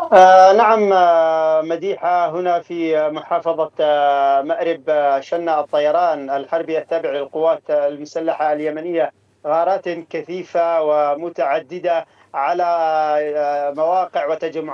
نعم، مديحة هنا في محافظة مأرب. شن الطيران الحربي التابع للقوات المسلحة اليمنية غارات كثيفة ومتعددة على مواقع وتجمعات